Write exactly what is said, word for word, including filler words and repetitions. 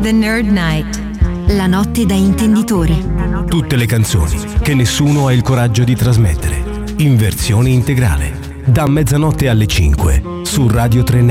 The Nerd Night. La notte da intenditori. Tutte le canzoni che nessuno ha il coraggio di trasmettere, in versione integrale, da mezzanotte alle cinque su Radio tre.